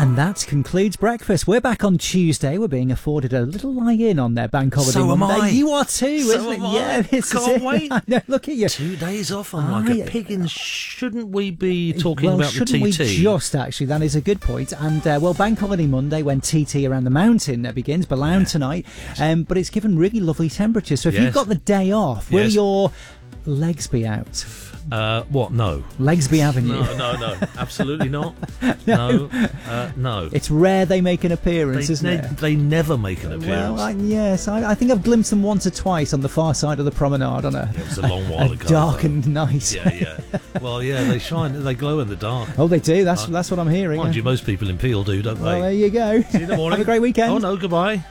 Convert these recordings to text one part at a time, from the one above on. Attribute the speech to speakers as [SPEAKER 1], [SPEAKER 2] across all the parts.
[SPEAKER 1] And that concludes breakfast. We're back on Tuesday. We're being afforded a little lie-in on their bank holiday
[SPEAKER 2] So am
[SPEAKER 1] Monday.
[SPEAKER 2] I.
[SPEAKER 1] You are too,
[SPEAKER 2] So
[SPEAKER 1] isn't it?
[SPEAKER 2] am I.
[SPEAKER 1] Yeah, this
[SPEAKER 2] Can't
[SPEAKER 1] is it.
[SPEAKER 2] wait.
[SPEAKER 1] I know, look at you.
[SPEAKER 2] 2 days off. I'm like a pig in. Shouldn't we be talking
[SPEAKER 1] well,
[SPEAKER 2] about the
[SPEAKER 1] shouldn't we
[SPEAKER 2] TT?
[SPEAKER 1] just, actually? That is a good point. And, well, Bank Holiday Monday, when TT Around the Mountain begins, Ballown tonight. But it's given really lovely temperatures. So if you've got the day off, will your legs be out?
[SPEAKER 2] What? No.
[SPEAKER 1] Legsby Avenue.
[SPEAKER 2] No. Absolutely not. No. No.
[SPEAKER 1] It's rare they make an appearance, isn't it?
[SPEAKER 2] They never make an appearance.
[SPEAKER 1] Well, yes. I think I've glimpsed them once or twice on the far side of the promenade on
[SPEAKER 2] It was a long while ago.
[SPEAKER 1] darkened night.
[SPEAKER 2] Yeah. Well, yeah, they shine. They glow in the dark.
[SPEAKER 1] Oh, they do. That's what I'm hearing.
[SPEAKER 2] Mind you, most people in Peel do, don't they?
[SPEAKER 1] Well, there you go.
[SPEAKER 2] See you in the morning.
[SPEAKER 1] Have a great weekend.
[SPEAKER 2] Oh, no, goodbye.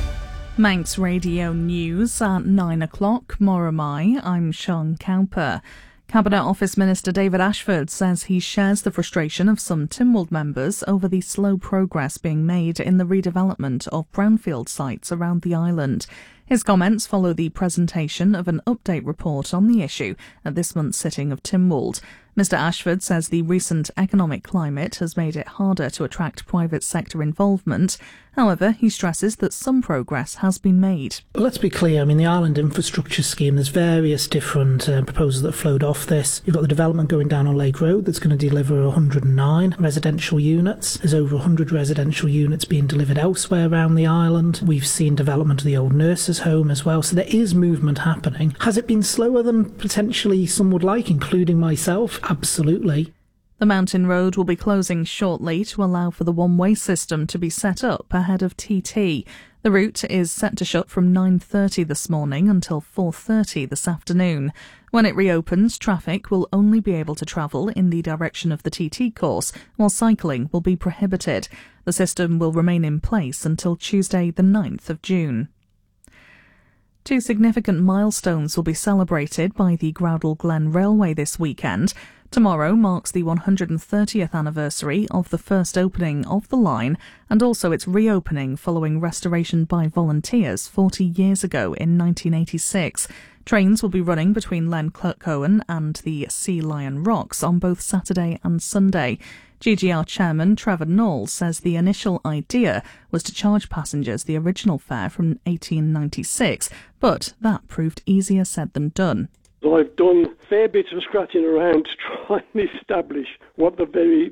[SPEAKER 3] Manx Radio News at 9 o'clock. Moramai, I'm Sean Cowper. Cabinet Office Minister David Ashford says he shares the frustration of some Tynwald members over the slow progress being made in the redevelopment of brownfield sites around the island. His comments follow the presentation of an update report on the issue at this month's sitting of Tynwald. Mr Ashford says the recent economic climate has made it harder to attract private sector involvement. However, he stresses that some progress has been made.
[SPEAKER 4] Let's be clear, the Island Infrastructure Scheme, there's various different proposals that flowed off this. You've got the development going down on Lake Road that's going to deliver 109 residential units. There's over 100 residential units being delivered elsewhere around the island. We've seen development of the old nurses' home as well, so there is movement happening. Has it been slower than potentially some would like, including myself? Absolutely.
[SPEAKER 3] The Mountain Road will be closing shortly to allow for the one-way system to be set up ahead of TT. The route is set to shut from 9:30 this morning until 4:30 this afternoon. When it reopens, traffic will only be able to travel in the direction of the TT course, while cycling will be prohibited. The system will remain in place until Tuesday the 9th of June. 2 significant milestones will be celebrated by the Groudle Glen Railway this weekend. Tomorrow marks the 130th anniversary of the first opening of the line and also its reopening following restoration by volunteers 40 years ago in 1986. Trains will be running between Len Cohen and the Sea Lion Rocks on both Saturday and Sunday. GGR chairman Trevor Knowles says the initial idea was to charge passengers the original fare from 1896, but that proved easier said than done.
[SPEAKER 5] I've done a fair bit of scratching around to try and establish what the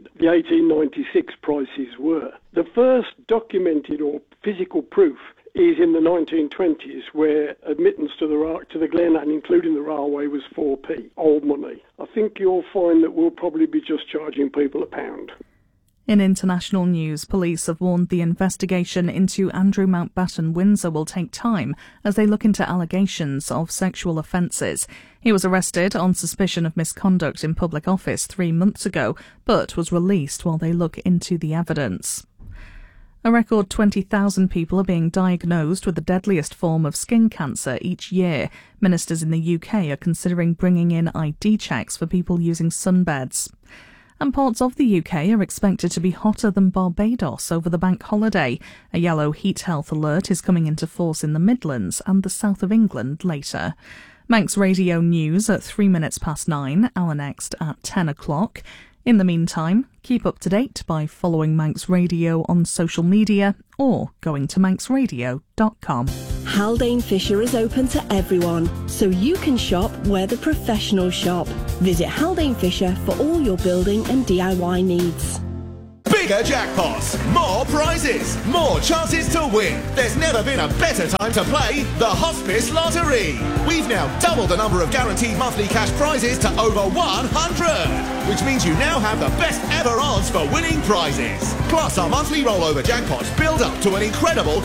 [SPEAKER 5] 1896 prices were. The first documented or physical proof is in the 1920s, where admittance to the Glen and including the railway was 4p, old money. I think you'll find that we'll probably be just charging people £1.
[SPEAKER 3] In international news, police have warned the investigation into Andrew Mountbatten Windsor will take time as they look into allegations of sexual offences. He was arrested on suspicion of misconduct in public office 3 months ago, but was released while they look into the evidence. A record 20,000 people are being diagnosed with the deadliest form of skin cancer each year. Ministers in the UK are considering bringing in ID checks for people using sunbeds. And parts of the UK are expected to be hotter than Barbados over the bank holiday. A yellow heat health alert is coming into force in the Midlands and the south of England later. Manx Radio News at 9:03, our next at 10 o'clock. In the meantime, keep up to date by following Manx Radio on social media or going to manxradio.com.
[SPEAKER 6] Haldane Fisher is open to everyone, so you can shop where the professionals shop. Visit Haldane Fisher for all your building and DIY needs.
[SPEAKER 7] Bigger jackpots, more prizes, more chances to win. There's never been a better time to play the Hospice Lottery. We've now doubled the number of guaranteed monthly cash prizes to over 100, which means you now have the best ever odds for winning prizes. Plus, our monthly rollover jackpots build up to an incredible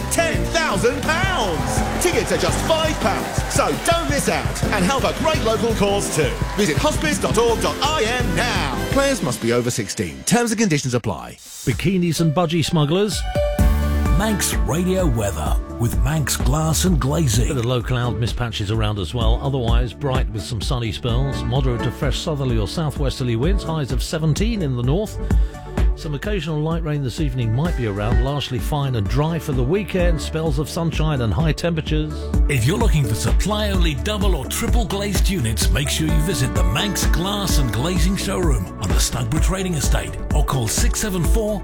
[SPEAKER 7] £10,000. Tickets are just £5, so don't miss out and help a great local cause too. Visit hospice.org.im now. Players must be over 16. Terms and conditions apply.
[SPEAKER 2] Bikinis and budgie smugglers.
[SPEAKER 8] Manx Radio weather with Manx Glass and Glazing.
[SPEAKER 2] Bit of low cloud mist patches around as well. Otherwise, bright with some sunny spells. Moderate to fresh southerly or southwesterly winds. Highs of 17 in the north. Some occasional light rain this evening might be around, largely fine and dry for the weekend, spells of sunshine and high temperatures.
[SPEAKER 8] If you're looking for supply-only double or triple glazed units, make sure you visit the Manx Glass and Glazing Showroom on the Snugborough Trading Estate or call 674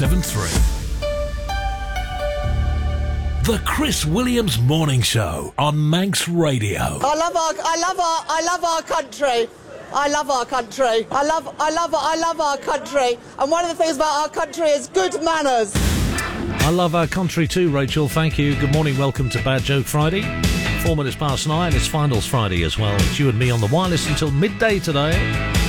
[SPEAKER 8] 573. The Chris Williams Morning Show on Manx Radio.
[SPEAKER 9] I love our country. I love our country. I love our country. And one of the things about our country is good manners.
[SPEAKER 2] I love our country too, Rachel. Thank you. Good morning. Welcome to Bad Joke Friday. 4 minutes past 9. It's Finals Friday as well. It's you and me on the wireless until midday today.